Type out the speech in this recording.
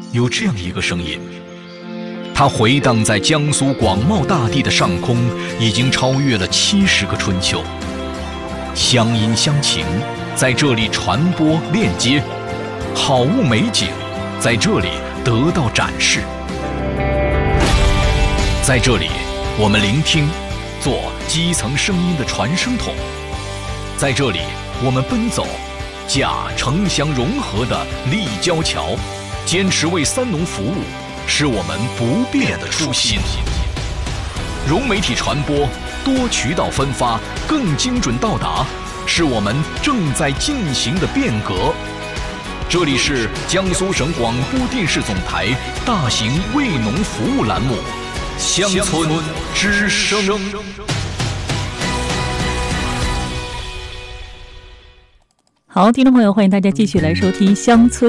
有这样一个声音，它回荡在江苏广袤大地的上空，已经超越了70个春秋。乡音乡情在这里传播链接，好物美景在这里得到展示。在这里，我们聆听，做基层声音的传声筒；在这里，我们奔走，架城乡融合的立交桥。坚持为三农服务，是我们不变的初心。融媒体传播，多渠道分发，更精准到达，是我们正在进行的变革。这里是江苏省广播电视总台大型为农服务栏目《乡村之声》。 好，听众朋友，欢迎大家继续来收听《乡村